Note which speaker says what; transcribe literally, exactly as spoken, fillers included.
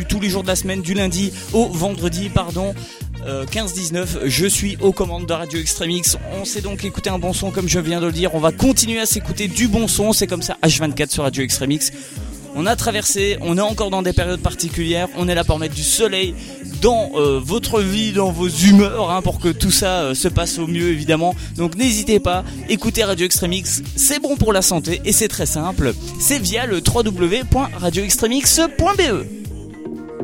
Speaker 1: tous les jours de la semaine, du lundi au vendredi, pardon. Euh, quinze dix-neuf, je suis aux commandes de Radio Extremix. On s'est donc écouté un bon son comme je viens de le dire. On va continuer à s'écouter du bon son. C'est comme ça H vingt-quatre sur Radio Extremix. On a traversé, on est encore dans des périodes particulières. On est là pour mettre du soleil dans euh, votre vie, dans vos humeurs, hein, pour que tout ça euh, se passe au mieux évidemment. Donc n'hésitez pas, écoutez Radio Extremix, c'est bon pour la santé et c'est très simple. C'est via le w w w point radio extremix point b e.